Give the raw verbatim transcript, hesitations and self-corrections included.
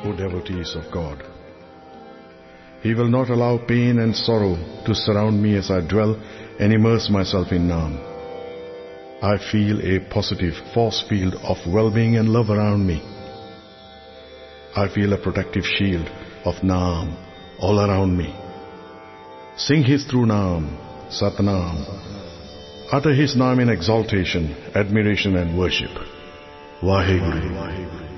O devotees of God. He will not allow pain and sorrow to surround me as I dwell and immerse myself in Naam. I feel a positive force field of well-being and love around me. I feel a protective shield of Naam all around me. Sing His true Naam, Satnam. Utter His Naam in exaltation, admiration and worship. Vaheguru.